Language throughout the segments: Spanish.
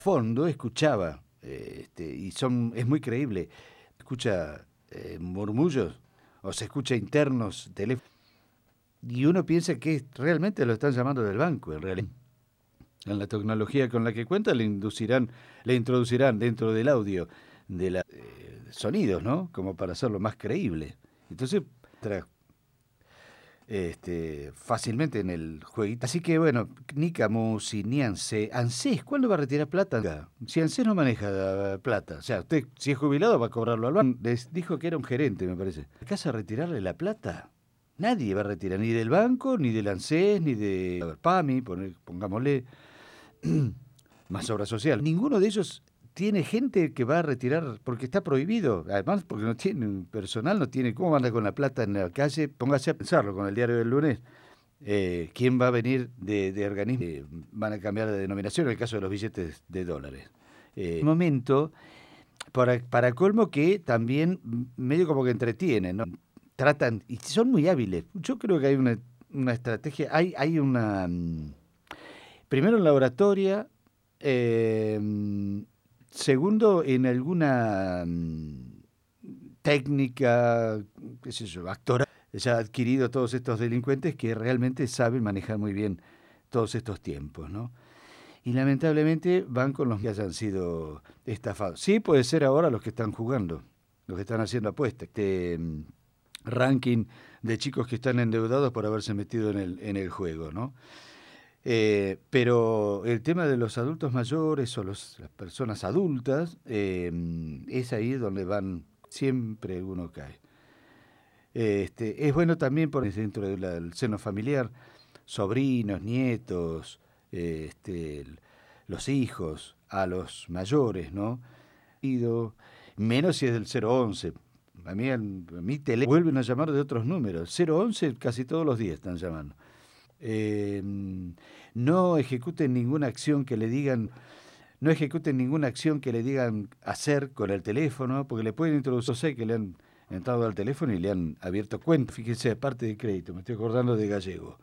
fondo escuchaba, es muy creíble, escucha murmullos o se escucha internos, teléfono, y uno piensa que realmente lo están llamando del banco, en realidad. En la tecnología con la que cuenta le introducirán dentro del audio de los sonidos, ¿no? Como para hacerlo más creíble. Entonces, fácilmente en el jueguito. Así que bueno, ni Camusi, ni ANSES, ¿cuándo va a retirar plata? Si ANSES no maneja plata, o sea, usted si es jubilado va a cobrarlo al banco. Les dijo que era un gerente, me parece. ¿Acaso a retirarle la plata? Nadie va a retirar, ni del banco, ni del ANSES, ni de PAMI, pongámosle, más obra social. Ninguno de ellos tiene gente que va a retirar porque está prohibido. Además, porque no tiene personal, no tiene. ¿Cómo anda con la plata en la calle? Póngase a pensarlo con el diario del lunes. ¿Quién va a venir de organismo? Van a cambiar de denominación en el caso de los billetes de dólares. Momento, para colmo que también medio como que entretienen, ¿no? Tratan, y son muy hábiles. Yo creo que hay una estrategia, hay una... Primero en la oratoria, eh, segundo en alguna técnica, qué sé yo, actoral. Ya ha adquirido todos estos delincuentes que realmente saben manejar muy bien todos estos tiempos, ¿no? Y lamentablemente van con los que hayan sido estafados. Sí, puede ser ahora los que están jugando, los que están haciendo apuestas. Ranking de chicos que están endeudados por haberse metido en el juego, ¿no? Pero el tema de los adultos mayores o las personas adultas es ahí donde van, siempre uno cae. Es bueno también por dentro del seno familiar, sobrinos, nietos, los hijos, a los mayores, ¿no? Menos si es del 011. A mí vuelven a llamar de otros números. 011 casi todos los días están llamando. Eh, no ejecuten ninguna acción que le digan, no ejecuten ninguna acción que le digan hacer con el teléfono, porque le pueden introducir, sé que le han entrado al teléfono y le han abierto cuenta. Fíjense, aparte de crédito, me estoy acordando de Gallego.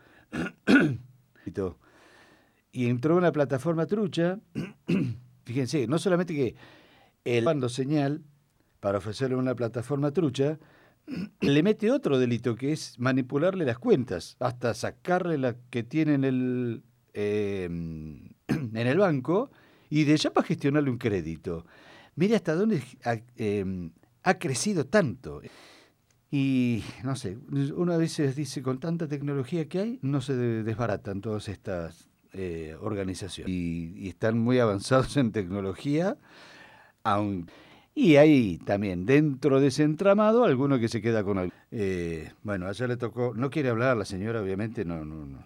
Y entró una plataforma trucha, fíjense, no solamente que el dando señal para ofrecerle una plataforma trucha, le mete otro delito que es manipularle las cuentas, hasta sacarle la que tiene en el banco y de ya para gestionarle un crédito. Mire hasta dónde ha crecido tanto. Y no sé, uno a veces dice, con tanta tecnología que hay, no se desbaratan todas estas organizaciones. Y están muy avanzados en tecnología, aun, y hay también dentro de ese entramado alguno que se queda con algo. Bueno, a ella le tocó, no quiere hablar la señora, obviamente, no,